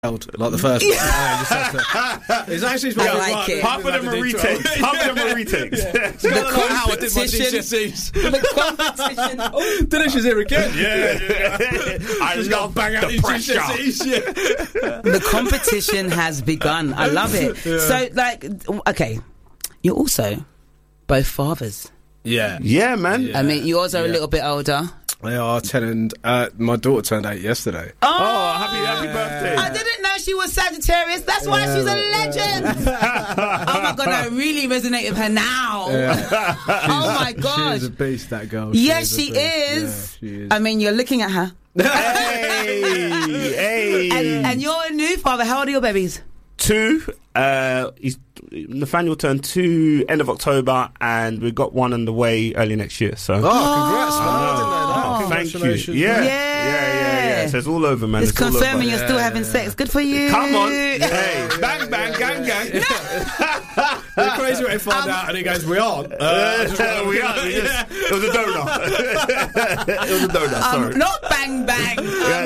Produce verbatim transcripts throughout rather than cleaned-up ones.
like the first one. Yeah, just has to, it's actually I like it. Half of them are retakes. Half of them are retakes. The competition. The competition. Oh, Dinesh is here again. Yeah, yeah. I Just love gotta bang out the these pressure. G C S Es, yeah. The competition has begun. I love it. Yeah. So, like, okay, you're also both fathers. Yeah. Yeah, man. Yeah. I mean, yours are a Yeah. little bit older. They are ten and uh, my daughter turned eight yesterday. Oh, Oh, happy happy birthday. I didn't know she was Sagittarius. That's why Yeah, she's a yeah. legend. Oh my God, I really resonate with her now. Oh my She God. is a beast, that girl. Yes, a she beast. is. Yeah, she is. I mean, you're looking at her. Hey, hey. And, and you're a new father. How old are your babies? Two. Uh, he's, Nathaniel turned two end of October, and we got one on the way early next year. So, Oh, congrats, man. I didn't know that. Oh, thank you. Congratulations. Yeah, Yeah. yeah, yeah, yeah. So it's all over, man. It's It's all over. confirming you're still Yeah, having yeah. sex. Good for you. Come on, hey, bang, bang, gang, gang. It's crazy when they find out and he goes, we aren't. Uh, Uh, we are. We just, it was a donut. It was a donut. Um, Sorry. not bang bang. I'm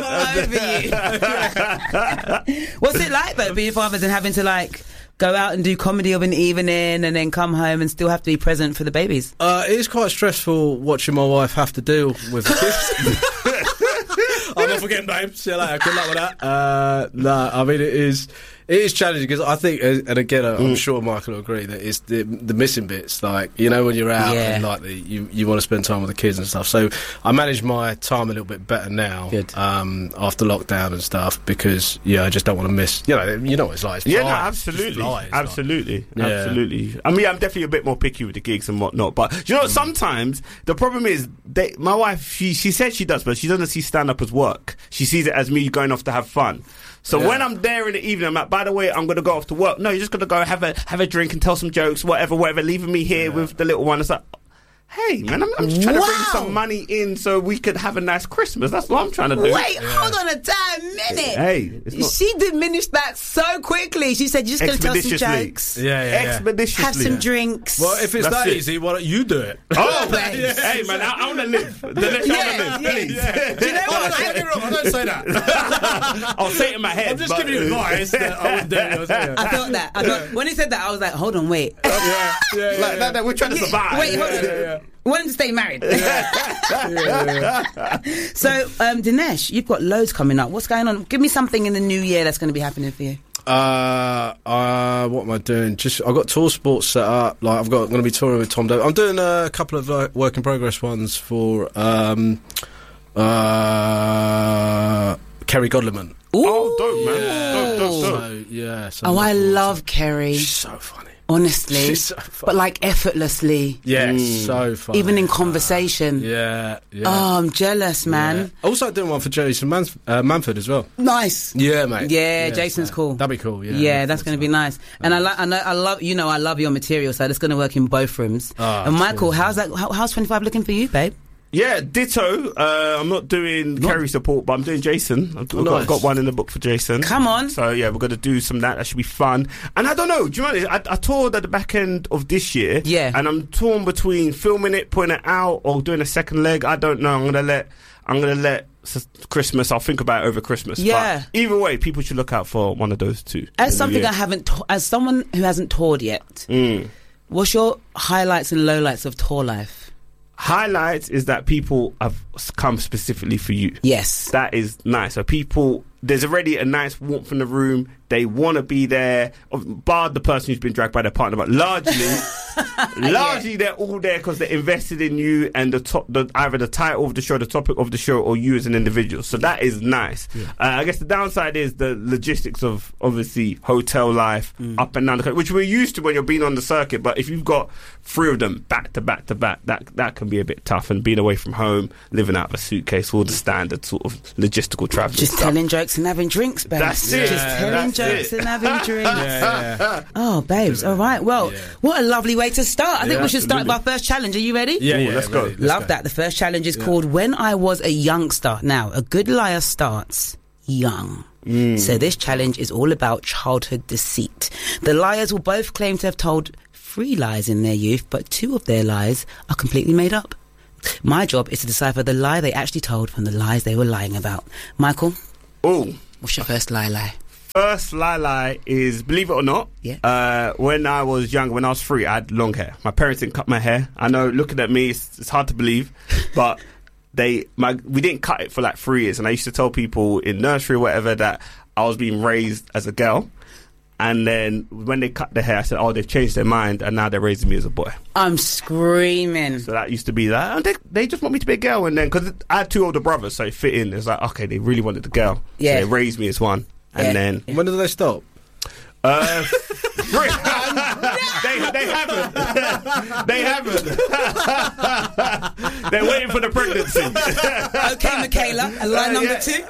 all over you. What's it like though, being fathers and having to like go out and do comedy of an evening and then come home and still have to be present for the babies? Uh, it is quite stressful watching my wife have to deal with the kids. I'm not forgetting, babe. See you later. Good luck with that. Uh, no, I mean, it is it is challenging because I think, uh, and again, I'm Mm. sure Michael will agree, that it's the, the missing bits. Like, you know, when you're out Yeah. and like the, you, you want to spend time with the kids and stuff. So I manage my time a little bit better now Good. um, after lockdown and stuff because, yeah, I just don't want to miss, you know, you know what it's like. It's Yeah, no, flies. It's absolutely, flies, like. absolutely, Yeah. absolutely. I mean, I'm definitely a bit more picky with the gigs and whatnot. But you know, what? sometimes the problem is, they, my wife, she she says she does, but she doesn't see stand up as work. She sees it as me going off to have fun. So Yeah. when I'm there in the evening, I'm like, by the way, I'm going to go off to work. No, you're just going to go have a have a drink and tell some jokes, whatever, whatever, leaving me here with the little one. It's like, hey, man, I'm, I'm just trying to bring Wow. some money in so we could have a nice Christmas. That's what I'm trying to do. Wait, hold on a damn minute. Hey, it's not She diminished that so quickly. She said, you're just going to tell some expeditiously. jokes, Yeah, yeah, yeah. Expeditiously. have some drinks. Well, if it's That's that it. easy, why don't you do it? Oh, Babes. hey, man, I, I want to live. The next Yeah, I want to live, yeah, please. yeah. Do you know what? Don't get me wrong, I don't say that. I'll say it in my head. I'm just but- giving you advice that I wouldn't do it. Yeah, I thought that. I thought, when he said that, I was like, hold on, wait. yeah, yeah. Like, yeah. no, no, we're trying to survive. Wait, hold on. Yeah, yeah. Want him to stay married. Yeah, yeah. So, um, Dinesh, you've got loads coming up. What's going on? Give me something in the new year that's going to be happening for you. Uh, uh, what am I doing? Just I've got tour sports set up. Like I've got, I'm going to be touring with Tom Davis. I'm doing a couple of like, work in progress ones for um, uh, Kerry Godliman. Oh, dope, man. Dope, dope, dope. So yeah. So Oh, I I'm looking love Kerry. She's so funny. Honestly. She's so funny. But like effortlessly. Yeah, Mm. so funny. Even in conversation. Yeah, yeah. Oh, I'm jealous, man. Yeah. Also doing one for Jason Mans- uh, Manford as well. Nice. Yeah, mate. Yeah, Jason's so cool. That'd be cool. Yeah, Yeah, that's going to be nice. And I, like, I know, I love, you know, I love your material, so that's going to work in both rooms. Ah, and Michael, cheers. how's that? How, how's twenty-five looking for you, babe? Yeah, ditto. Uh, I'm not doing Kerry support, but I'm doing Jason. I've got, nice. got one in the book for Jason. Come on. So yeah, we're going to do some of that. That should be fun. And I don't know, do you know what? I, I toured at the back end of this year. Yeah. And I'm torn between filming it, putting it out, or doing a second leg. I don't know. I'm going to let, I'm going to let s- Christmas, I'll think about it over Christmas. Yeah. But either way, people should look out for one of those two. As something yeah. I haven't, t- as someone who hasn't toured yet, Mm. what's your highlights and lowlights of tour life? Highlights is that people have come specifically for you. Yes. That is nice. So people, there's already a nice warmth in the room. They want to be there, bar the person who's been dragged by their partner. But largely, largely they're all there because they're invested in you and the top, the, either the title of the show, the topic of the show, or you as an individual. So that is nice. Yeah. Uh, I guess the downside is the logistics of obviously hotel life up and down the country, which we're used to when you're being on the circuit. But if you've got three of them back to back to back, that that can be a bit tough. And being away from home, living out of a suitcase, all the standard sort of logistical travel. Just stuff. telling jokes and having drinks, babe. That's it. Just Yeah, telling that's jokes it. and having drinks. Yeah, yeah. Oh, babes. All right. Well, Yeah. what a lovely way to start. I think Yeah, we should start with absolutely. our first challenge. Are you ready? Yeah, Ooh, yeah, let's go. ready, Love go. that. The first challenge is called When I Was a Youngster. Now, a good liar starts young. So this challenge is all about childhood deceit. The liars will both claim to have told three lies in their youth, but two of their lies are completely made up. My job is to decipher the lie they actually told from the lies they were lying about. Michael, Oh, what's your first lie lie? First lie lie is, believe it or not, Yeah. uh, when I was young, when I was three, I had long hair. My parents didn't cut my hair. I know, looking at me, it's, it's hard to believe, but they, my, we didn't cut it for like three years. And I used to tell people in nursery or whatever that I was being raised as a girl. And then when they cut the hair, I said, oh, they've changed their mind, and now they're raising me as a boy. I'm screaming. So that used to be that. Oh, they, they just want me to be a girl. And then, because I had two older brothers, so it fit in. It's like, okay, they really wanted the girl. Yeah. So they raised me as one. And Yeah. then... When did they stop? Uh, three. they, they haven't. They haven't. They're waiting for the pregnancy. Okay, Michaela, and line Uh, number yeah, two.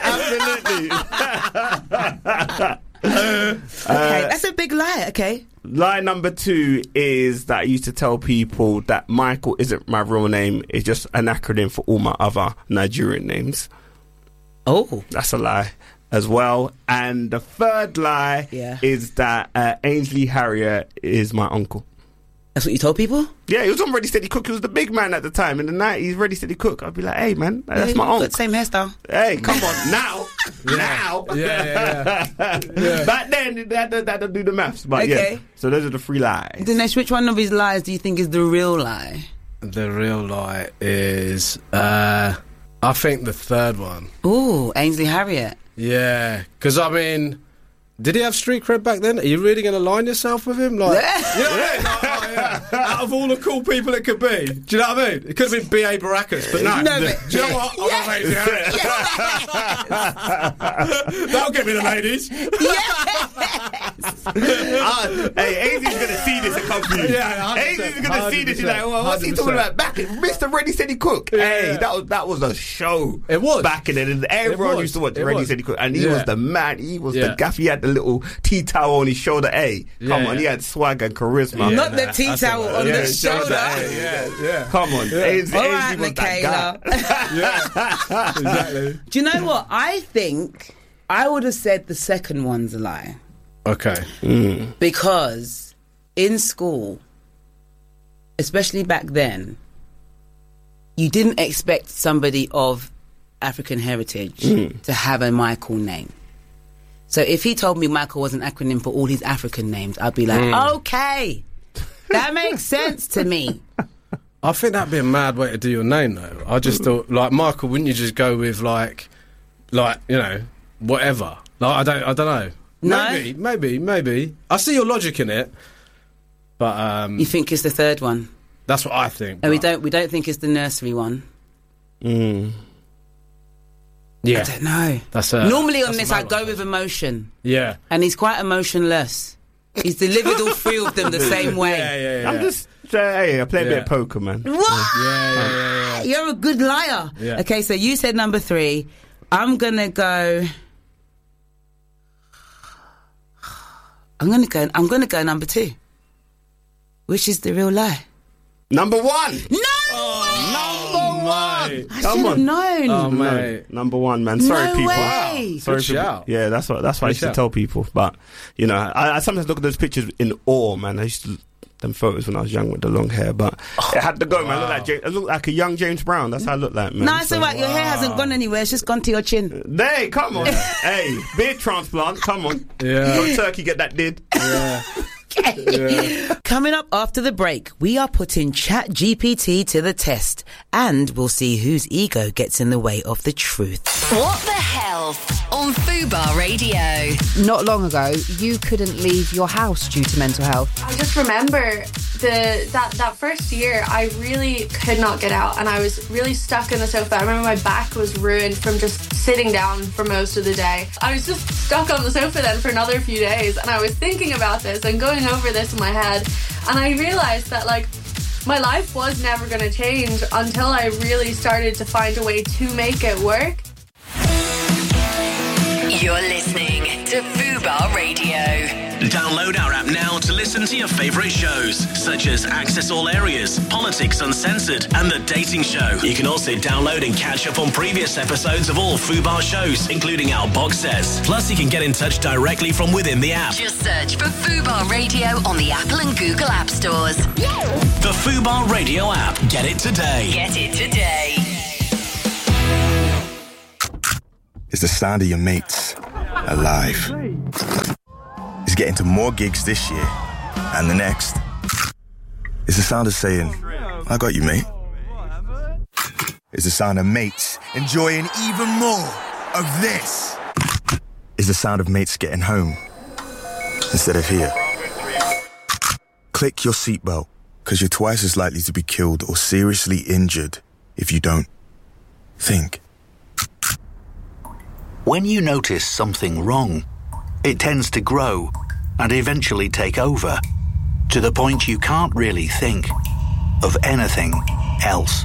Absolutely. Okay, that's a big lie. Okay. Lie number two is that I used to tell people that Michael isn't my real name. It's just an acronym for all my other Nigerian names. Oh. That's a lie as well. And the third lie Yeah. is that uh, Ainsley Harrier is my uncle. That's what you told people? Yeah, he was on Ready Steady Cook. He was the big man at the time. In the nineties, Ready Steady Cook. I'd be like, hey, man, that's Yeah, my you've uncle. got the same hairstyle. Hey, come on, now. Now. Yeah, yeah, yeah. Back then, that that that do the maths. But Okay. yeah, so those are the three lies. Dinesh, which one of his lies do you think is the real lie? The real lie is, uh, I think the third one. Ooh, Ainsley Harriet. Yeah, because I mean, did he have street cred back then? Are you really going to line yourself with him? Like, Yeah. you know what I mean? Like, oh, yeah. Out of all the cool people it could be, do you know what I mean? It could have been B A Baracus, but no. No, do but- you know what? I'm Yeah. amazing. That'll get me the ladies. Ah, hey, Ainsley's gonna see this and come for you. Yeah, one hundred percent, Ainsley's gonna see this. She's like, well, what's he one hundred talking percent. about? Back in Mister Ready Steady Cook. Yeah. Hey, that was that was a show. It was. back in it, and everyone was. used to watch It Ready was. Steady Cook, and he Yeah. was the man. He was Yeah. the gaff. He had the little tea towel on his shoulder. Hey, Yeah, come on, yeah. he had swag and charisma. Yeah, Not the nah, tea that's towel all on right. the Yeah, shoulder. Hey, yeah, yeah. Come on, Ainsley, All Ainsley right, was that guy. Michaela. Yeah, exactly. Do you know what? I think I would have said the second one's a lie. Okay. Because in school, especially back then, you didn't expect somebody of African heritage to have a Michael name. So if he told me Michael was an acronym for all his African names, I'd be like, okay, that makes sense to me. I think that'd be a mad way to do your name, though. I just thought, like, Michael, wouldn't you just go with like, like you know, whatever? Like, I don't, I don't know. No? Maybe, maybe, maybe. I see your logic in it, but um, You think it's the third one? that's what I think. And we but- don't we don't think it's the nursery one. Mm. Yeah, I don't know. that's a, Normally on that's a this, mad I go one. with emotion, Yeah, and he's quite emotionless. He's delivered all three of them the same way. yeah, yeah, yeah. I'm just, uh, hey, I play a bit Yeah. of poker, man. What? Yeah, yeah, yeah, yeah. You're a good liar. Yeah. Okay, so you said number three. I'm gonna go. I'm gonna go. I'm gonna go number two. Which is the real lie? Number one. No. Oh, mate. I Come should have on. known. Oh, No, mate. number one, man. Sorry, No people. way. Sorry, Good people. shout. Yeah, that's what that's what I Good used to shout. tell people. But you know, I, I sometimes look at those pictures in awe, man. I used to them photos when I was young with the long hair, but it had to go, man. I look like James, I look like a young James Brown. That's how I look like, man. No, it's So- all right. Your hair hasn't gone anywhere. It's just gone to your chin. Hey, come on. Hey, beard transplant. Come on. Yeah. No turkey get that did. Yeah. Yeah. Coming up after the break, we are putting Chat G P T to the test, and we'll see whose ego gets in the way of the truth. What the Health on Fubar Radio. Not long ago, you couldn't leave your house due to mental health. I just remember the that, that first year I really could not get out, and I was really stuck in the sofa. I remember my back was ruined from just sitting down for most of the day. I was just stuck on the sofa then for another few days, and I was thinking about this and going over this in my head, and I realised that like my life was never going to change until I really started to find a way to make it work. You're listening to Fubar Radio. Download our app now to listen to your favourite shows, such as Access All Areas, Politics Uncensored, and The Dating Show. You can also download and catch up on previous episodes of all Fubar shows, including our box sets. Plus, you can get in touch directly from within the app. Just search for Fubar Radio on the Apple and Google App Stores. The Fubar Radio app. Get it today. Get it today. It's the sound of your mates alive. Is getting to more gigs this year and the next. It's the sound of saying, I got you, mate. It's the sound of mates enjoying even more of this. It's the sound of mates getting home instead of here. Click your seatbelt, because you're twice as likely to be killed or seriously injured if you don't. Think. When you notice something wrong, it tends to grow and eventually take over, to the point you can't really think of anything else.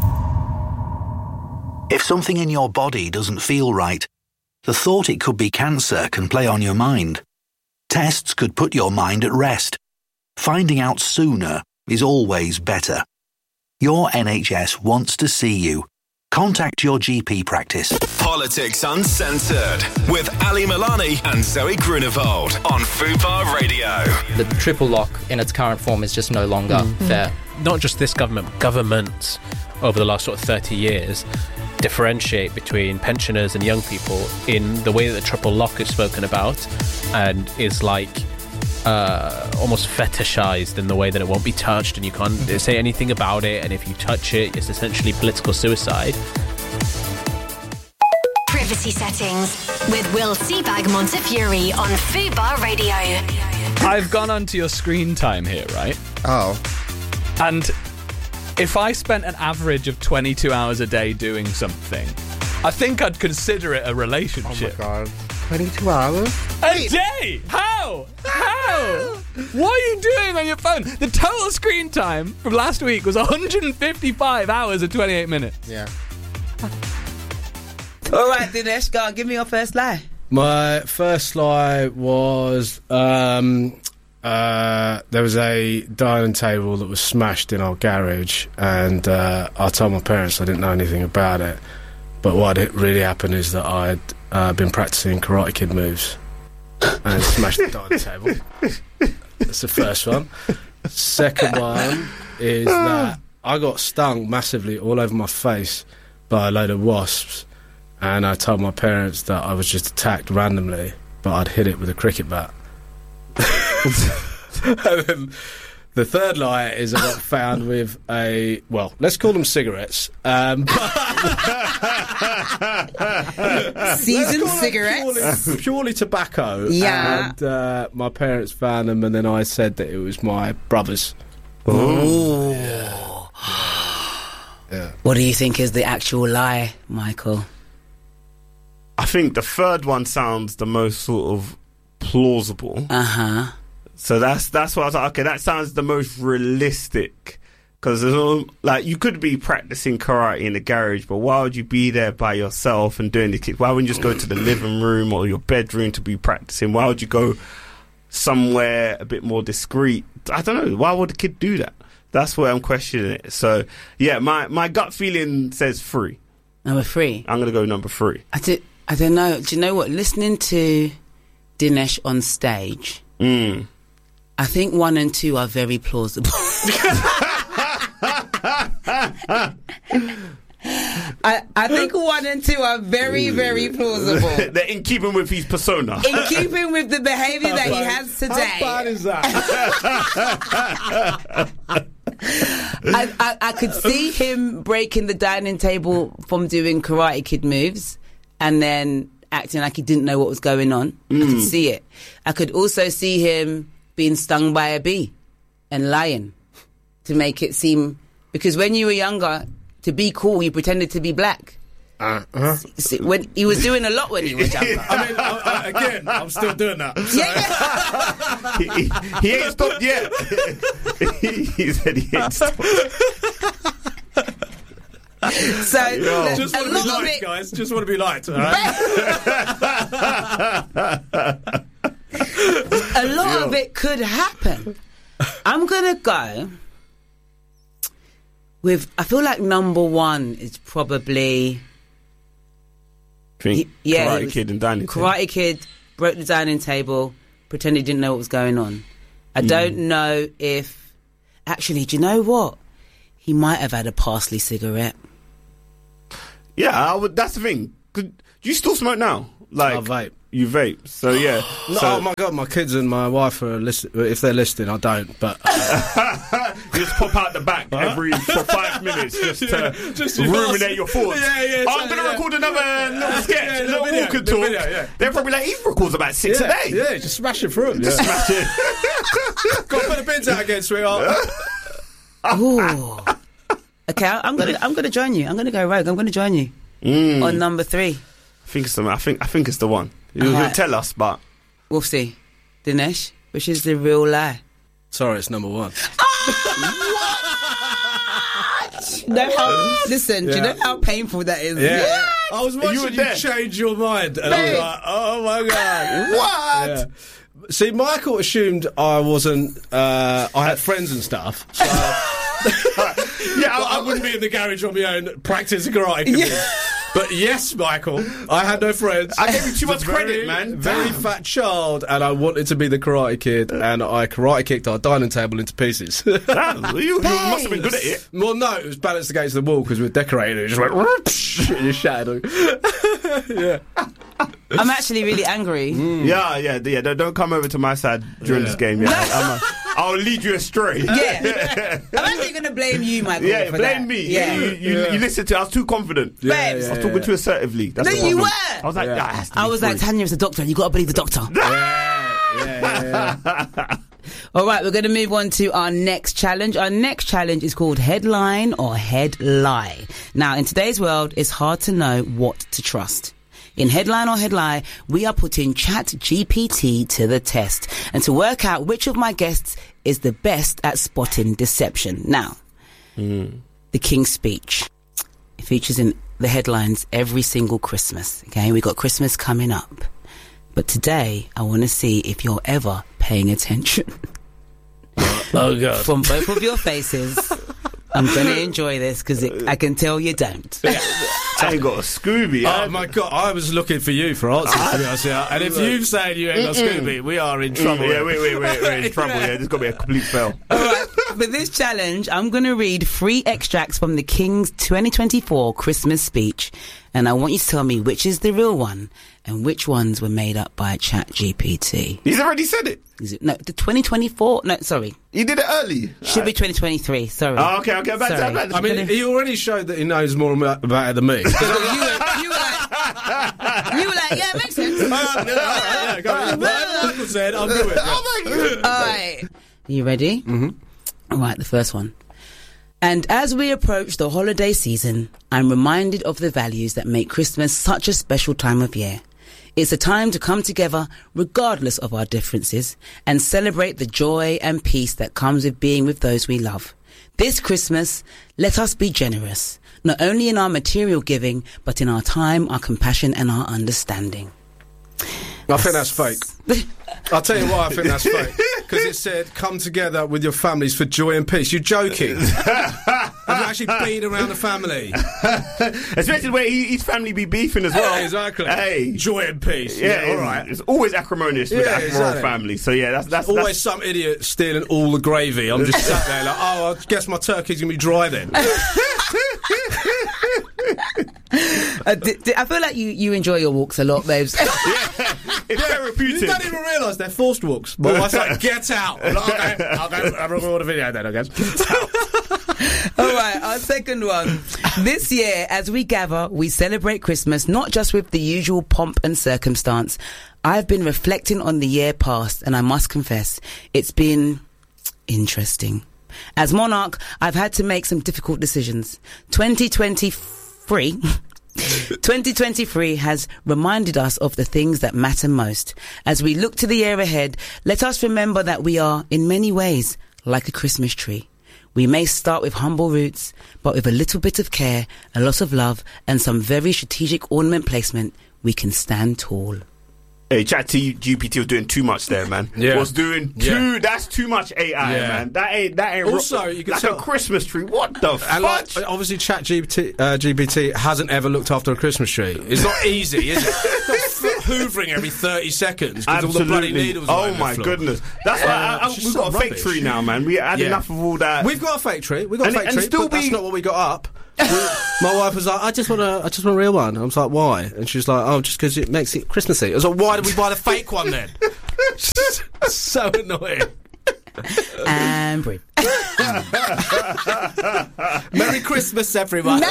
If something in your body doesn't feel right, the thought it could be cancer can play on your mind. Tests could put your mind at rest. Finding out sooner is always better. Your N H S wants to see you. Contact your G P practice. Politics Uncensored with Ali Milani and Zoe Grunewald on Fubar Radio. The triple lock in its current form is just no longer mm. fair. Not just this government, governments over the last sort of thirty years differentiate between pensioners and young people in the way that the triple lock is spoken about and is like uh, almost fetishized in the way that it won't be touched and you can't say anything about it, and if you touch it, it's essentially political suicide. Privacy settings with Will Seabag Montefiore on Fubar Radio. I've gone onto your screen time here, right? Oh. And if I spent an average of twenty-two hours a day doing something, I think I'd consider it a relationship. Oh my god. twenty-two hours? A day? How? How? What are you doing on your phone? The total screen time from last week was one hundred fifty-five hours and twenty-eight minutes. Yeah. All right, Dinesh, go on, give me your first lie. My first lie was um, uh, there was a dining table that was smashed in our garage, and uh, I told my parents I didn't know anything about it. But what had really happened is that I'd uh, been practicing Karate Kid moves and smashed the dining table. That's the first one. Second one is that I got stung massively all over my face by a load of wasps, and I told my parents that I was just attacked randomly, but I'd hit it with a cricket bat. And then the third lie is I got found with a, well, let's call them cigarettes. Um, Seasoned cigarettes? Purely, purely tobacco. Yeah. And uh, my parents found them, and then I said that it was my brother's. Ooh. Yeah. Yeah. What do you think is the actual lie, Michael? I think the third one sounds the most sort of plausible. Uh-huh. So that's that's what I was like, okay, that sounds the most realistic. Because like you could be practicing karate in the garage, but why would you be there by yourself and doing the kick? Why wouldn't you just go to the living room or your bedroom to be practicing? Why would you go somewhere a bit more discreet? I don't know. Why would a kid do that? That's where I'm questioning it. So, yeah, my, my gut feeling says three. Number three? I'm going to go number three. I, do, I don't know. Do you know what? Listening to Dinesh on stage, mm. I think one and two are very plausible. I, I think one and two are very, very plausible. They're in keeping with his persona. In keeping with the behaviour that he has today. How bad is that? I, I, I could see him breaking the dining table from doing Karate Kid moves and then acting like he didn't know what was going on. Mm. I could see it. I could also see him being stung by a bee and lying to make it seem... Because when you were younger, to be cool, you pretended to be black. Uh, uh-huh. See, when he was doing a lot when he was younger. I mean, I, I, again, I'm still doing that. So. Yeah. he, he, he ain't stopped yet. he, he said he ain't stopped. So, Yo. Just want to be liked, it, guys. Just want to be liked, all right? A lot Yo. of it could happen. I'm going to go with, I feel like number one is probably... Think he, yeah, Karate Kid and dining table. Karate Kid broke the dining table, pretended he didn't know what was going on. I mm. don't know if... Actually, do you know what? He might have had a parsley cigarette. Yeah, I would, that's the thing. Could, do you still smoke now? Like I vape. You vape. So yeah. No, so, oh my god, my kids and my wife are listening. If they're listening, I don't. But uh, you just pop out the back every for five minutes just Yeah, to just ruminate last- your thoughts. Yeah, yeah, Oh, I'm so, going to yeah. record another little sketch, Yeah, a little video, walker the talk. video, yeah. They're probably like, he records about six yeah, a day. Yeah, just smash it through. Just yeah. smash it. Go on, put the bins out again, sweetheart. Ooh. Okay, I- I'm gonna I'm gonna join you. I'm gonna go rogue. I'm gonna join you Mm. on number three. I think it's the I think I think it's the one. You'll Alright. tell us, but We'll see. Dinesh, which is the real lie? Sorry, it's number one. You know how, listen, do you Yeah. know how painful that is? Yeah. I was You watching were you, there. change your mind, and I was Babe. like, "Oh my god, What? Yeah. See, Michael assumed I wasn't. Uh, I had friends and stuff, so yeah, I, I wouldn't be in the garage on my own practicing karate. But yes, Michael, I had no friends. I gave you too The much very- credit, man. Very Damn. fat child, and I wanted to be the Karate Kid, and I karate kicked our dining table into pieces. Damn, you, you must have been good at it. Well, no, it was balanced against the wall because we're decorating it. It just went whoosh, and it shattered. Yeah. I'm actually really angry. Yeah, yeah, yeah. Don't, don't come over to my side during Yeah. this game. Yeah, I'm a, I'll lead you astray. Yeah. I'm actually going to blame you, Michael. Yeah, for blame that. me. Yeah. You, you, Yeah. you listened to. I was too confident. Yeah, Babes. yeah, I was talking yeah. too assertively. That's No, the you problem. were. I was like, Yeah. yeah, it has to I be was like, free. Tanya's the doctor. You got to believe the doctor. Yeah, yeah, yeah. All right, we're going to move on to our next challenge. Our next challenge is called Headline or Head Lie. Now, in today's world, it's hard to know what to trust. In Headline or Head Lie, we are putting Chat G P T to the test and to work out which of my guests is the best at spotting deception. Now, Mm. the King's Speech. It features in the headlines every single Christmas. Okay, we got Christmas coming up. But today, I want to see if you're ever paying attention. Oh god. From both of your faces, I'm going to enjoy this because I can tell you don't. I ain't got a Scooby. Oh my god, I was looking for you for answers, to be honest, yeah. And if you've said you ain't got Scooby, we are in trouble. Yeah, wait, wait, wait, we're in trouble. Yeah, there's got to be a complete fail. All right, for this challenge, I'm going to read three extracts from the King's twenty twenty-four Christmas speech, and I want you to tell me which is the real one and which ones were made up by Chat G P T. He's already said it. Is it, no, the twenty twenty-four. No, sorry, He did it early. should be twenty twenty-three. Sorry. Oh, okay, okay. Back to Sorry. that. I mean, he already showed that he knows more about about it than me. you, were, you were like, you were like, yeah, it makes sense. Yeah, go on. Whatever Michael said, I'll do it. All right. Are you ready? Mm-hmm. All right, the first one. And as we approach the holiday season, I'm reminded of the values that make Christmas such a special time of year. It's a time to come together regardless of our differences and celebrate the joy and peace that comes with being with those we love. This Christmas, let us be generous, not only in our material giving, but in our time, our compassion and our understanding. I think that's fake. I'll tell you why I think that's fake. Because it said, come together with your families for joy and peace. You're joking. Have you actually been around the family? Especially where he, his family be beefing as well. Yeah, exactly. Hey. Joy and peace. Yeah, Yeah, all right. It's always acrimonious with Yeah, the exactly. royal family. So yeah, that's that's Always that's, some idiot stealing all the gravy. I'm just sat there like, oh, I guess my turkey's going to be dry then. Uh, d- d- I feel like you, you enjoy your walks a lot, babes. yeah, it's therapeutic. You don't even realise they're forced walks. My wife's like, get out. I'm like, okay, I'll go, I'll record a video then, I guess. All right, our second one. This year, as we gather, we celebrate Christmas not just with the usual pomp and circumstance. I've been reflecting on the year past, and I must confess, it's been interesting. As monarch, I've had to make some difficult decisions. twenty twenty-three twenty twenty-three has reminded us of the things that matter most. As we look to the year ahead, let us remember that we are, in many ways, like a Christmas tree. We may start with humble roots, but with a little bit of care, a lot of love, and some very strategic ornament placement, we can stand tall. Hey, Chat G P T was doing too much there, man. Yeah. Was doing too. Yeah. That's too much A I, Yeah. man. That ain't. That ain't. Also, you can like tell- a Christmas tree. What the And like, fuck? obviously, Chat G P T, uh, G P T hasn't ever looked after a Christmas tree. It's not easy, is it? hoovering every thirty seconds because all the bloody needles. Oh around my the floor. goodness. That's why Uh, I, I, it's just we've so got a fake rubbish. tree now, man. We had Yeah. enough of all that. We've got a fake tree. We've got And- a fake and tree, still but that's be- not what we got up. We- my wife was like, I just want a, I just want a real one. I was like, why? And she was like, oh, just because it makes it Christmassy. I was like, why did we buy the fake one then? So annoying. And breathe. Merry Christmas, everyone.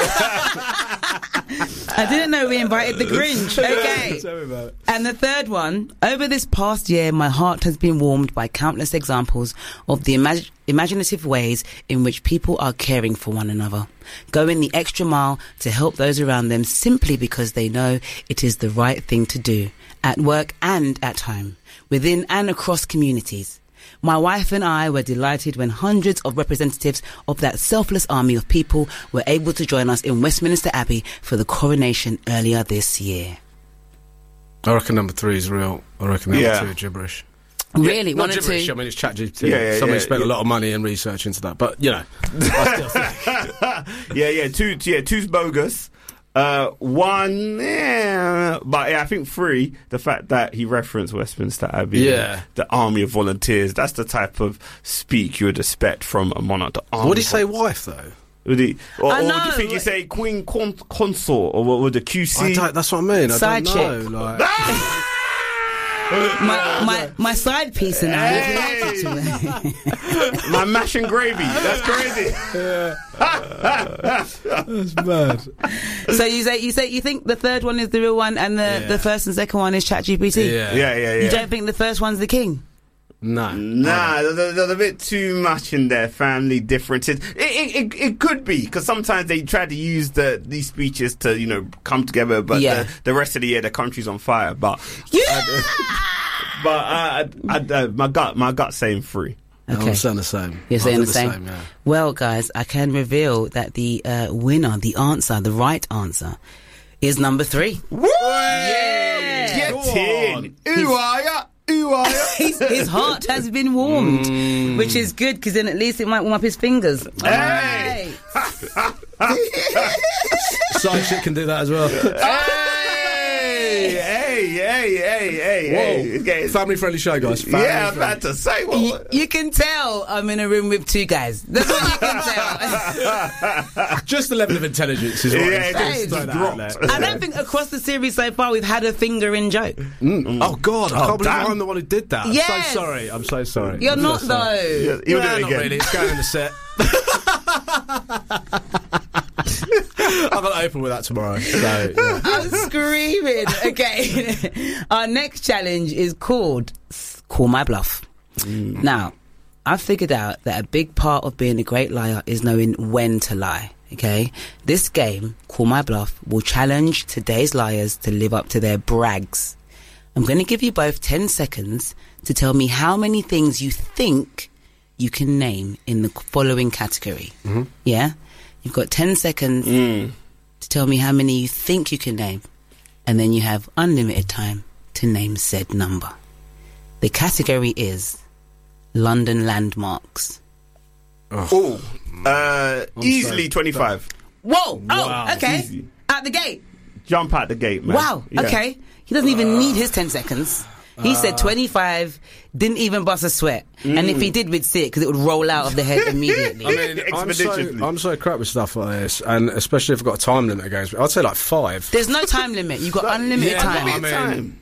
I didn't know we invited the Grinch. Okay. Tell me about it. And the third one, over this past year, my heart has been warmed by countless examples of the imag- imaginative ways in which people are caring for one another, going the extra mile to help those around them simply because they know it is the right thing to do, at work and at home, within and across communities. My wife and I were delighted when hundreds of representatives of that selfless army of people were able to join us in Westminster Abbey for the coronation earlier this year. I reckon number three is real. I reckon number Yeah. two is gibberish. Really? Not One or gibberish, two? I mean, it's ChatGPT. Yeah, yeah, Somebody yeah, spent yeah. a lot of money and research into that. But, you know, I still think. yeah, yeah, two, yeah, two's bogus. Uh, one, yeah, but yeah, I think three. The fact that he referenced Westminster Abbey, Yeah. the army of volunteers. That's the type of speak you would expect from a monarch. The army What did he of say, wife, though? Would he, or, I or know, do you think you like- say Queen con- Consort, or what would the Q C? I don't, that's what I mean. I Side don't know. chick. Like, My, my, my side piece and I. Hey! My mash and gravy. That's crazy. that's mad. So you say you say you think the third one is the real one and the, Yeah. the first and second one is ChatGPT? Yeah. Yeah, yeah, yeah. You don't think the first one's the king? No. Nah, there's, there's a bit too much in there. Family differences. It it, it, it could be because sometimes they try to use the these speeches to you know come together, but Yeah. the, the rest of the year the country's on fire. But Yeah. but uh, I, I, I, my gut my gut's saying three. Okay. I'm saying the same. You're I'll saying do the same? yeah. Well, guys, I can reveal that the uh, winner, the answer, the right answer, is number three. Yeah, get Go in. on. Ooh, are ya? Ooh, are ya? his, his heart has been warmed, Mm. which is good because then at least it might warm up his fingers. Hey. Side chick can do that as well. Hey, hey, hey, hey, hey, hey. Okay. Family friendly show, guys. Family Yeah, I'm friendly. about to say what. You, you can tell I'm in a room with two guys. That's what you can tell. Just the level of intelligence is what Yeah, it's it just just throw that dropped. out there. I don't think across the series so far we've had a finger in joke. Mm. Oh God, I Oh, can't believe damn. I'm the one who did that. I'm Yes. so sorry. I'm so sorry. You're I'm not so sorry. though. Yeah, you'll Nah, do it not again. really. It's going in the set. I'm gonna open with that tomorrow. So, yeah. I'm screaming. Okay. Our next challenge is called Call My Bluff. Now, I've figured out that a big part of being a great liar is knowing when to lie. Okay? This game, Call My Bluff, will challenge today's liars to live up to their brags. I'm going to give you both ten seconds to tell me how many things you think you can name in the following category. Mm-hmm. Yeah? You've got ten seconds to tell me how many you think you can name, and then you have unlimited time to name said number. The category is London landmarks. Oh, uh, easily sorry. twenty-five. Whoa! Wow. Oh, okay. Easy. At the gate. Jump out the gate, man. Wow. Yeah. Okay. He doesn't even need his ten seconds. He said twenty-five, didn't even bust a sweat. And if he did, we'd see it because it would roll out of the head immediately. I mean, I'm so, Expeditiously. I'm so crap with stuff like this, and especially if I've got a time limit against me. I'd say like five. There's no time limit. You've got unlimited Yeah, time. I mean- Time.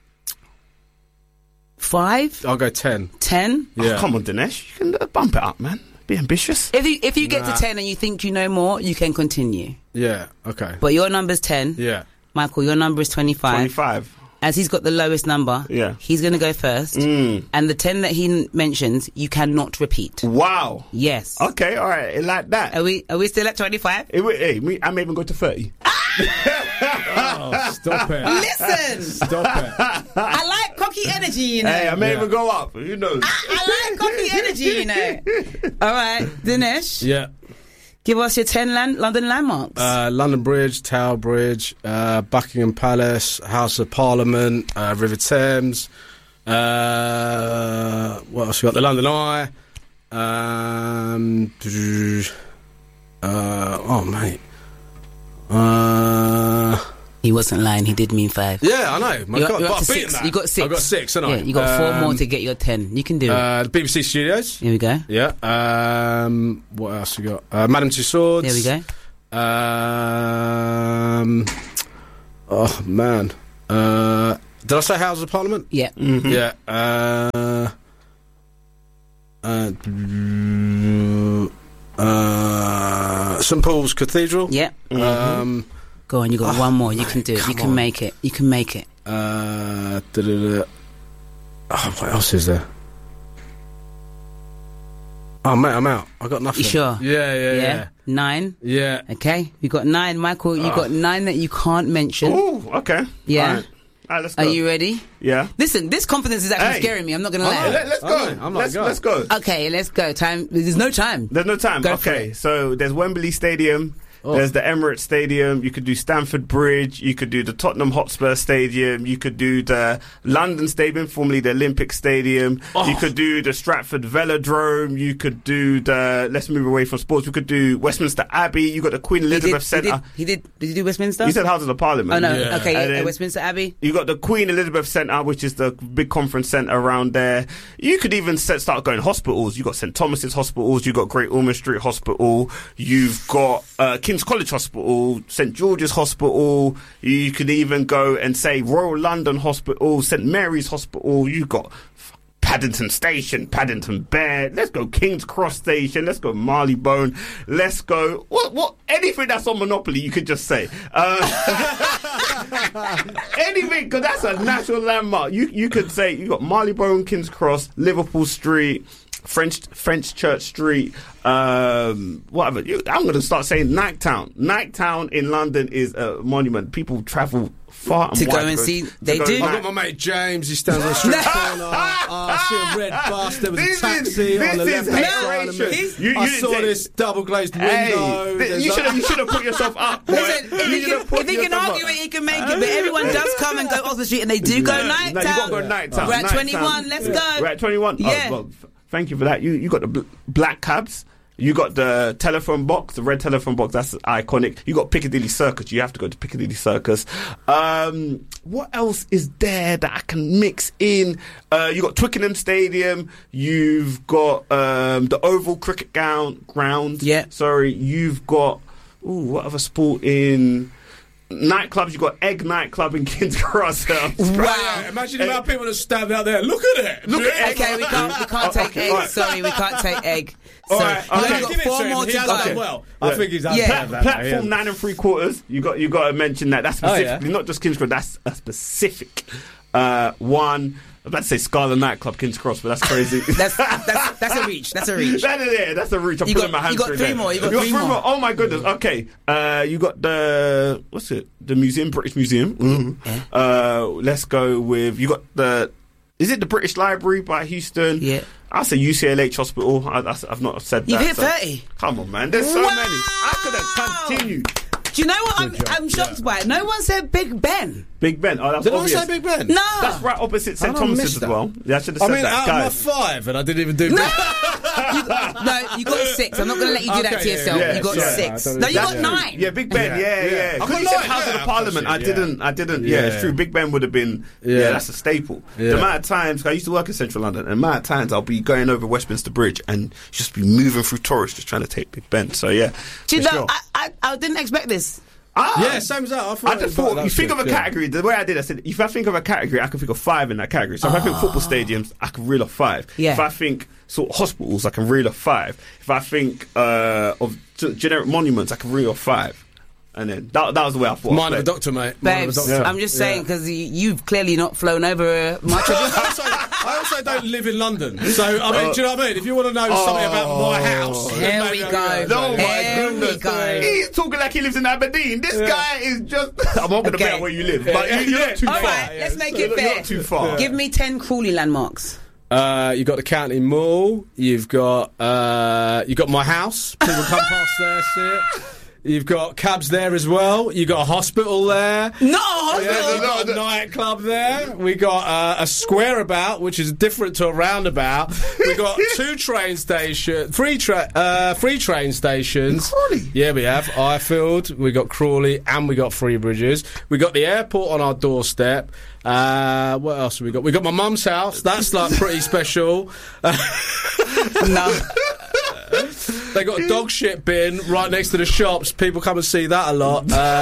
Five? I'll go ten. Ten? Yeah. Oh, come on, Dinesh. You can uh, bump it up, man. Be ambitious. If you, if you get Nah. to ten and you think you know more, you can continue. Yeah. Okay. But your number's ten. Yeah. Michael, your number is twenty-five. twenty-five. As he's got the lowest number, Yeah. he's going to go first. Mm. And the ten that he n- mentions, you cannot repeat. Wow. Yes. Okay, all right. Like that. Are we are we still at twenty-five? Hey, wait, hey, me, I may even go to thirty. Oh, stop it. Listen! Stop it. I like cocky energy, you know. Hey, I may Yeah. even go up. Who knows? I like cocky energy, you know. All right, Dinesh, Yeah. give us your ten land- London landmarks. Uh, London Bridge, Tower Bridge, uh, Buckingham Palace, House of Parliament, uh, River Thames. Uh, what else we got? The London Eye. Um, uh, oh mate. Uh, he wasn't lying. He did mean five. Yeah, I know. My You're, God, you're but up to I've beaten six. that. You got six. I've got six, haven't I? Yeah, you got four Um, more to get your ten. You can do Uh, it. the B B C Studios. Here we go. Yeah. Um, what else we got? Uh, Madame Tussauds. There we go. Um, oh man. Uh, did I say Houses of Parliament? Yeah. Mm-hmm. Yeah. Uh, uh, uh, Saint Paul's Cathedral. Yeah. Mm-hmm. Um, Go on, you got oh, one more. You mate, can do it. You come can on. make it. You can make it. Uh, da-da-da. Oh, what else is there? Oh, mate, I'm out. I got nothing. You sure? Yeah, yeah, yeah. Nine. Yeah. Okay, we got nine. Michael, you Oh. got nine that you can't mention. Oh, okay. Yeah. All right. All right, let's go. Are you ready? Yeah. Listen, this confidence is actually Hey. scaring me. I'm not going to Oh, lie. let, let's go. Oh, I'm like, let's, go. let's go. Okay, let's go. Time. There's no time. There's no time. Go for Okay, it. so there's Wembley Stadium. Oh. There's the Emirates Stadium. You could do Stamford Bridge. You could do the Tottenham Hotspur Stadium. You could do the London Stadium, formerly the Olympic Stadium. Oh. You could do the Stratford Velodrome. You could do the. Let's move away from sports. We could do Westminster Abbey. You got the Queen He did, Elizabeth he Centre. did. He did. Did you do Westminster? You said Houses of Parliament. Oh no. Yeah. Okay. And Yeah, then- Westminster Abbey. You got the Queen Elizabeth Centre, which is the big conference centre around there. You could even set, start going hospitals. You got St Thomas's Hospitals. You got Great Ormond Street Hospital. You've got uh, King's College Hospital, St George's Hospital. You could even go and say Royal London Hospital, St Mary's Hospital. You got Paddington Station, Paddington Bear. Let's go King's Cross Station. Let's go Marylebone. Let's go what what anything that's on Monopoly. You could just say uh, anything because that's a national landmark. You you could say you got Marylebone, King's Cross, Liverpool Street, French French Church Street, um, whatever. You, I'm going to start saying Nighttown. Nighttown in London is a monument. People travel far and To go wide and see- to they go do. to I've Night- got my mate James. He stands on the street corner. Oh, I see a red bus. There was This a taxi is- on the this left is hand side of hateration. me. You- you I didn't saw say- this double glazed window. Hey, th- There's you a- should have you should have put yourself up. boy. Listen, if You he should have can, put if he can yourself argue up. it, he can make it. But everyone does come and go off the street, and they do go No, night no, you gotta go Nighttown. We're at Nighttown. twenty-one. Let's go. We're at twenty-one. Yeah. Oh, well, f- thank you for that. You you got the bl- black cabs. You got the telephone box, the red telephone box. That's iconic. You got Piccadilly Circus. You have to go to Piccadilly Circus. Um, what else is there that I can mix in? Uh, you got Twickenham Stadium. You've got um, the Oval Cricket Ground. Ground. Yeah. Sorry. You've got ooh, what other sport in? Nightclubs, you got Egg Nightclub in King's Cross. Wow. Yeah, imagine the amount of people that stand out there. Look at it. Look at Okay, we can't. We can't take Okay, egg. alright. Sorry, we can't take egg. All So right, you've okay. only got Give it four to him. more He to has go. done well. I think he's had Yeah. that. Platform nine and three quarters. You got you got to mention that. That's Oh, yeah. specifically not just King's Cross. That's a specific uh, one. I was about to say Scarlet Nightclub, King's Cross, but that's crazy. That's that's that's a reach. That's a reach. That is it. That's a reach. I'm You putting got- my hands you got through three there. more, you got three more. Oh my goodness. Okay. Uh, you got the what's it? The museum, British Museum. Mm. Uh, let's go with you got the. Is it the British Library by Houston? Yeah. I'll say U C L H Hospital. I, I, I've not said You've that. hit so- thirty. Come on, man. There's so Wow. many. I could have continued. Do you know what I'm, I'm shocked by? No one said Big Ben. Big Ben. Oh, that's Did obvious. I say Big Ben? No. That's right opposite St How did I Thomas's miss as that? well. Yeah, I should have I said mean, that. out Guys. of my five, and I didn't even do. No. Big you got, no, you got six. I'm not going to let you do that Okay, to yeah, yourself. yeah, you got yeah. six. I don't No, you know. got That's nine. true. Yeah, Big Ben. Yeah, Yeah, yeah. yeah. I Because got you said nine, House of yeah, the Parliament. I actually, yeah. didn't. I didn't. Yeah, Yeah. it's true. Big Ben would have been. Yeah, Yeah. that's a staple. Yeah. The amount of times I used to work in Central London, and the amount of times I'll be going over Westminster Bridge and just be moving through tourists just trying to take Big Ben. So yeah. Do you for know, sure. I, I, I didn't expect this. Ah, Yeah, same as that. I thought I it just was thought like- you that's think good, of a yeah. category. The way I did, I said if I think of a category, I can think of five in that category. So if I think football stadiums, I can reel off five. Yeah. If I think sort of hospitals, I can reel off five. If I think uh, of g- generic monuments, I can reel off five. And then that, that was the way I thought. Mine of a doctor, mate. Mine of a Babes, doctor. I'm just saying because you've clearly not flown over uh, much of I also, I also don't live in London, so I mean, Uh, do you know what I mean? If you want to know something about my house, then Here maybe we I'll go. go. Oh my Here we goodness! go. He's talking like he lives in Aberdeen. This guy is just. I'm not going to Okay. bet where you live, but you- you're not too All far. right, let's make You're it not- fair. You're not too far. Give me ten Crawley landmarks. Uh, you got the County Mall. You've got uh, you got my house. People come past there, see it. You've got cabs there as well. You've got a hospital there. Not a hospital. Yeah, we've got a nightclub there. We got uh, a square about, which is different to a roundabout. We got two train stations, three tra- uh, three train stations. Crawley. Yeah, we have Ifield. We got Crawley, and we got Three Bridges. We got the airport on our doorstep. Uh, what else have we got? We got my mum's house. That's like pretty special. No. They got a dog shit bin right next to the shops. People come and see that a lot.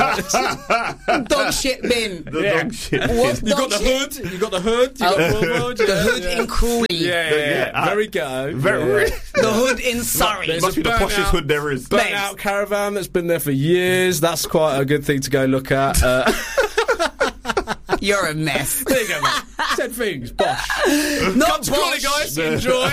Uh, Dog shit bin. The yeah. dog shit. What's You dog got the shit? hood. You got the hood. You got Oh. Broadwood, The yeah, hood yeah. in Crawley. Yeah, yeah, yeah. Yeah, Very ghetto. Very. Yeah. The hood in Surrey. There's Must a be the burnt poshest out- hood there is. Burnt Babes. out caravan that's been there for years. That's quite a good thing to go look at. Uh, You're a mess. there you go, mate. Ten things. Bosh. Not Come to Crawley, bosh. guys. Enjoy.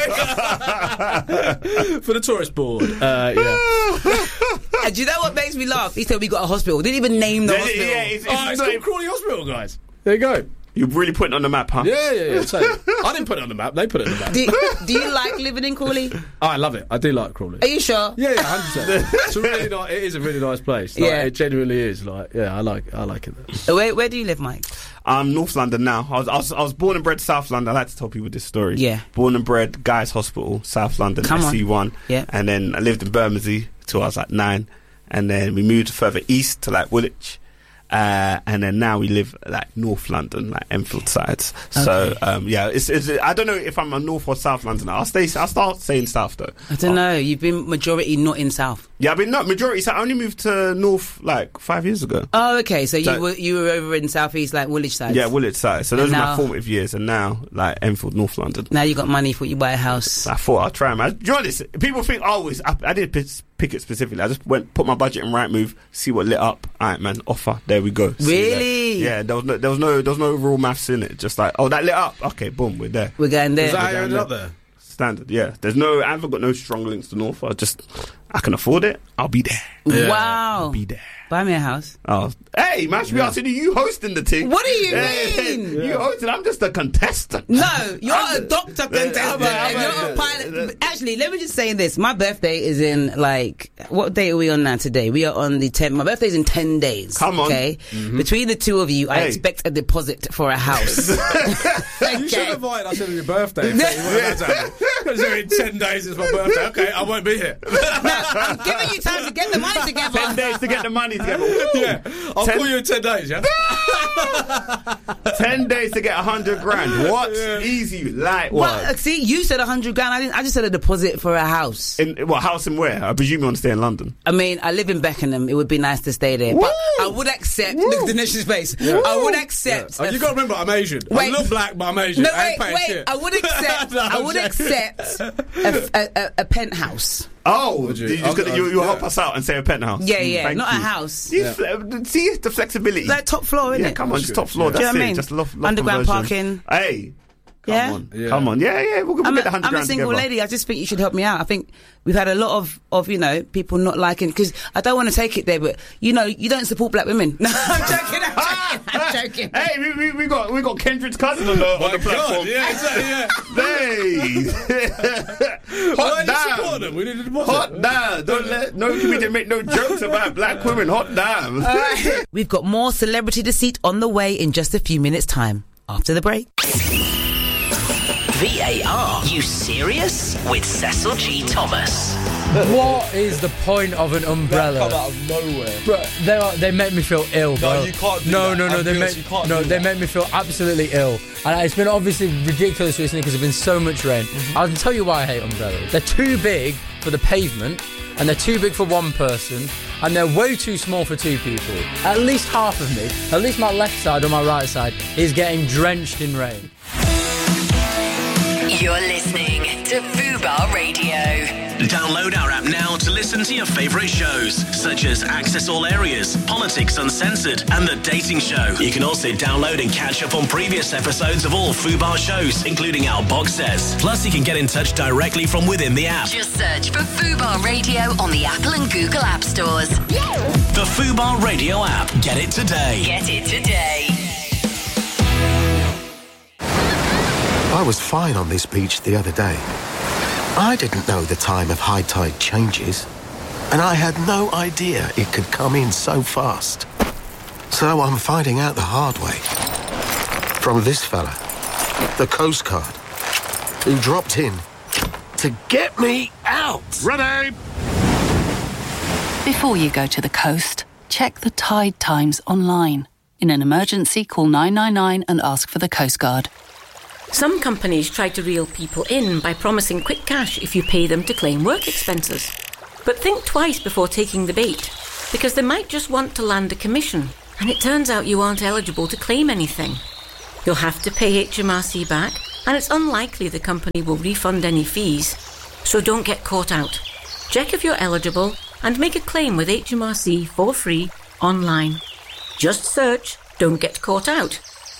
For the tourist board. Uh, yeah. And do you know what makes me laugh? He said we got a hospital. Didn't even name the Yeah, hospital. yeah, it's, it's Oh, it's not- called Crawley Hospital, guys. There you go. You're really putting it on the map, huh? Yeah, yeah, yeah. So, I didn't put it on the map. They put it on the map. do, do you like living in Crawley? Oh, I love it. I do like Crawley. Are you sure? Yeah, yeah, one hundred percent. It's a really nice. It is a really nice place. Like, Yeah. it genuinely is. Like, yeah, I like. I like it there. Where, where do you live, Mike? I'm North London now. I was, I was I was born and bred South London. I like to tell people this story. Yeah. Born and bred Guy's Hospital, South London, Come on. S C one. Yeah. And then I lived in Bermondsey till I was like nine. And then we moved further east to like Woolwich. Uh, and then now we live like North London, like Enfield sides. So Okay. um, yeah, it's, it's I don't know if I'm a North or South Londoner. I'll stay. I'll start saying South though. I don't know. You've been majority not in South. Yeah, I mean not majority. So I only moved to North like five years ago. Oh, okay. So you So- were you were over in South East, like Woolwich side. Yeah, Woolwich side. So those And are my now- formative years, and now like Enfield, North London. Now you got money for you buy a house. I thought I'll try, man. Do you know what this? People think, oh, it's, I, I did pick, pick it specifically. I just went, put my budget in Rightmove, see what lit up. All right, man, offer. There we go. See you there. Really? Yeah, there was no, there was no, there was no overall maths in it. Just like, oh, that lit up. Okay, boom, we're there. We're going there. Is that how you down ended there. up there? Standard, yeah. There's no, I haven't got no strong links to North. I just, I can afford it. I'll be there. Yeah. Wow. Be there. Buy me a house. Oh, hey, man, should be asking you, you hosting the thing. What do you Hey, mean? You hosting, I'm just a contestant. No, you're I'm a doctor contestant. I'm a- I'm and a- you're a pilot. Actually, let me just say this. My birthday is in, like, what day are we on now today? We are on the tenth. My birthday's in ten days. Come on. Okay? Between the two of you, I Hey. expect a deposit for a house. You should have invited us on your birthday. If you weren't that happy. Because in ten days is my birthday. Okay, I won't be here. Now, I'm giving you time to get the money together. Ten days to get the money together. Yeah, I'll Ten- call you in ten days. Yeah. Ten days to get a hundred grand. What? Yeah. Easy, light Well, work. see, you said a hundred grand. I didn't. I just said a deposit for a house. In what house and where? I presume you want to stay in London. I mean, I live in Beckenham. It would be nice to stay there, but I would accept. Look, the nation's face. I would accept. Oh, a- you got to remember, I'm Asian. Wait. I look black, but I'm Asian. No, I ain't wait, paying wait. shit. I would accept. No, I I'm would joking. accept a, a, a, a penthouse. Oh, you? you, just I'll- gonna, you, you yeah. help us out and say a penthouse. Yeah, Mm, yeah, thank not a you. house. You fle- see the flexibility. Like top floor, isn't yeah, it? come on, just top floor. Do you That's know what I it. mean? Just loft, loft Underground conversion. parking. Hey, come Yeah? on, Yeah. come on. Yeah, yeah. We'll, we'll I'm get a, the hundred I'm a grand single together. lady. I just think you should help me out. I think we've had a lot of, of you know, people not liking, because I don't want to take it there, but you know, you don't support black women. No, I'm joking. I'm joking. I'm joking. Hey, we, we, we got we got Kendrick's cousin on the, on the God, platform. yeah, exactly, yeah. Hey, Why hot did you support damn. them? We need a deposit. Hot damn! Don't let no comedian make no jokes about black women. Hot damn! We've got more celebrity deceit on the way in just a few minutes' time. After the break. V A R. You serious? With Cecil G. Thomas. What is the point of an umbrella? Come out of nowhere. Bro, they are, they make me feel ill, bro. No, you can't do no, that. No, no, I'm they serious, make you can't no, do they that. make me feel absolutely ill, and it's been obviously ridiculous recently because there's been so much rain. Mm-hmm. I can tell you why I hate umbrellas. They're too big for the pavement, and they're too big for one person, and they're way too small for two people. At least half of me, at least my left side or my right side, is getting drenched in rain. You're listening to Fubar Radio. Download our app now to listen to your favourite shows, such as Access All Areas, Politics Uncensored, and The Dating Show. You can also download and catch up on previous episodes of all Fubar shows, including our box sets. Plus, you can get in touch directly from within the app. Just search for Fubar Radio on the Apple and Google App Stores. The Fubar Radio app. Get it today. Get it today. I was fine on this beach the other day. I didn't know the time of high tide changes. And I had no idea it could come in so fast. So I'm finding out the hard way. From this fella, the Coast Guard, who dropped in to get me out. Ready! Before you go to the coast, check the tide times online. In an emergency, call nine nine nine and ask for the Coast Guard. Some companies try to reel people in by promising quick cash if you pay them to claim work expenses. But think twice before taking the bait, because they might just want to land a commission, and it turns out you aren't eligible to claim anything. You'll have to pay H M R C back, and it's unlikely the company will refund any fees, so don't get caught out. Check if you're eligible and make a claim with H M R C for free online. Just search Don't Get Caught Out.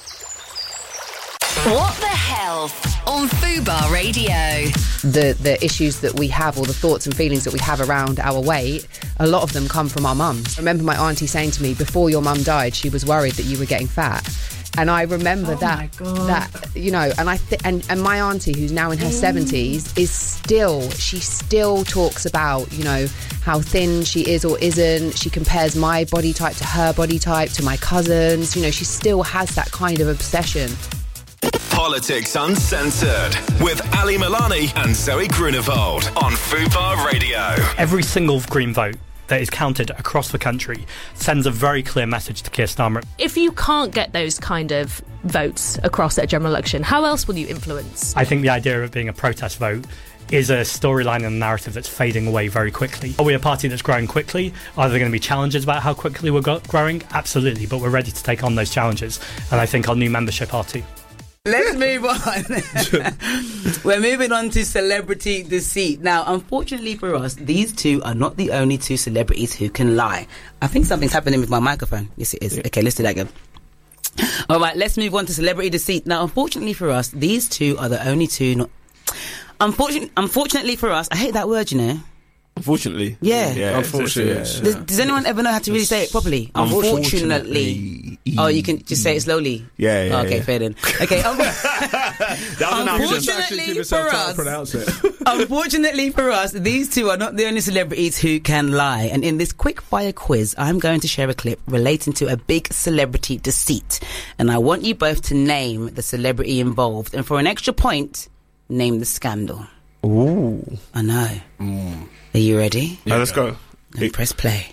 What the Health on Fubar Radio. The the issues that we have, or the thoughts and feelings that we have around our weight, a lot of them come from our mums. I remember my auntie saying to me, before your mum died, she was worried that you were getting fat. And I remember Oh that, my God. that you know, and I th- and and my auntie, who's now in her seventies, is still she still talks about, you know, how thin she is or isn't. She compares my body type to her body type, to my cousins. You know, she still has that kind of obsession. Politics Uncensored with Ali Milani and Zoe Grunewald on Fubar Radio. Every single Green vote that is counted across the country sends a very clear message to Keir Starmer. If you can't get those kind of votes across at a general election, how else will you influence? I think the idea of it being a protest vote is a storyline and a narrative that's fading away very quickly. Are we a party that's growing quickly? Are there going to be challenges about how quickly we're go- growing? Absolutely, but we're ready to take on those challenges, and I think our new membership are too. Let's move on. We're moving on to celebrity deceit. Now, unfortunately for us, these two are not the only two celebrities who can lie. I think something's happening with my microphone. Yes, it is. Okay, let's do that again. All right, let's move on to celebrity deceit. Now, unfortunately for us, these two are the only two not... Unfortunately, unfortunately for us, I hate that word, you know. Unfortunately. Yeah. yeah Unfortunately. it's- Yeah. Does, does anyone ever know how to really say it properly? Unfortunately. Oh, you can just say it slowly? Yeah, yeah, Okay, yeah. fair then. Okay, um, That was an option. unfortunately for us, unfortunately for us, these two are not the only celebrities who can lie. And in this quick fire quiz, I'm going to share a clip relating to a big celebrity deceit. And I want you both to name the celebrity involved. And for an extra point, name the scandal. Ooh. I know. Mm. Are you ready? Yeah, let's go. Then press play.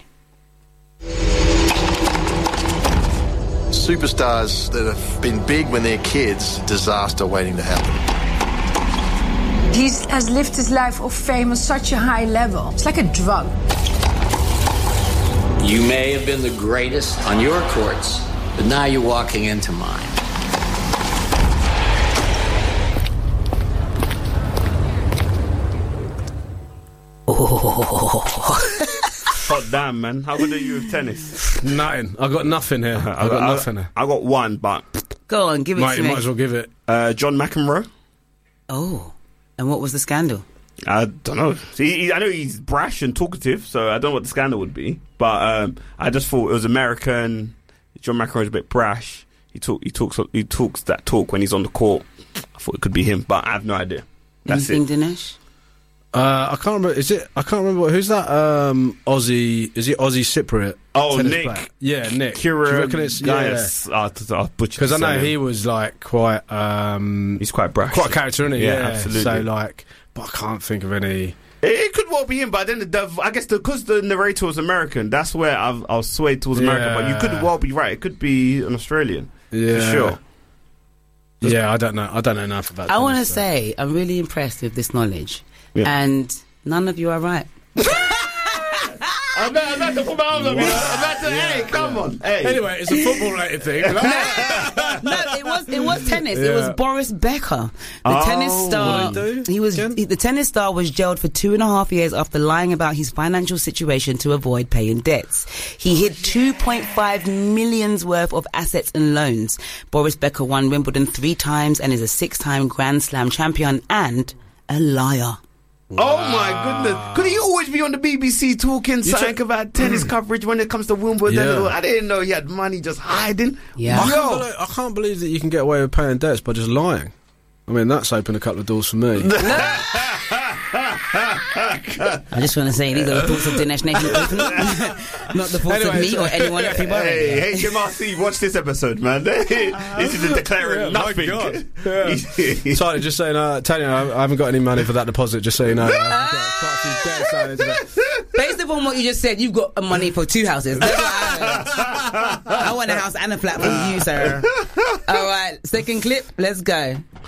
Superstars that have been big when they're kids, disaster waiting to happen. He has lived his life of fame on such a high level. It's like a drug. You may have been the greatest on your courts, but now you're walking into mine. Hot damn, man. How good are you with tennis? Nothing. I got nothing here. I got nothing here. I got one, but Go on, give it Mate, to you me. might as well give it. Uh, John McEnroe. Oh, and what was the scandal? I don't know. See, he, I know he's brash and talkative, so I don't know what the scandal would be. But um, I just thought it was American. John McEnroe's a bit brash. He talk, he talks, he talks that talk when he's on the court. I thought it could be him, but I have no idea. That's Anything, it. Dinesh? Uh, I can't remember. Is it? I can't remember. Who's that? Um, Aussie? Is it Aussie Cypriot? Oh, tennis Nick. player? Yeah, Nick. Kira Do you reckon it's Gaius. yeah? Because I know he was like quite. Um, he's quite brash. Quite a character, isn't he? Yeah, Yeah, absolutely. So like, but I can't think of any. It, it could well be him, but then the, the, I guess because the, the narrator was American, that's where I've, I was swayed towards American. But you could well be right. It could be an Australian. Yeah, for sure. Yeah, I don't know. I don't know enough about. I want to tennis, so. say I'm really impressed with this knowledge, Yeah. and none of you are right. I'm about, I'm about to put my arms up. I'm about to. Hey, come on. Hey. Anyway, it's a football related thing. No, it was it was tennis. It Yeah. was Boris Becker, the Oh, tennis star. what did he do He was he- the tennis star was jailed for two and a half years after lying about his financial situation to avoid paying debts. He hid two point five millions worth of assets and loans. Boris Becker won Wimbledon three times and is a six-time Grand Slam champion and a liar. Oh my goodness! Could he always be on the B B C talking something check- about tennis coverage when it comes to Wimbledon? Yeah. I didn't know he had money just hiding. Yeah. I Yo. can't, believe, I can't believe that you can get away with paying debts by just lying. I mean, that's opened a couple of doors for me. I just want to say these are the thoughts of Dinesh Nation Open, not the thoughts Anyway, of me or anyone at Fubar Radio. Hey, H M R C, watch this episode, man. This is declaring Yeah, my nothing. God. Yeah. Sorry, just saying, uh, Tanya, I I haven't got any money for that deposit, just so you know. I've got quite a few debts out into that. Based upon what you just said, you've got money for two houses. That's what I, I want a house and a flat for you, sir. All right, second clip, let's go.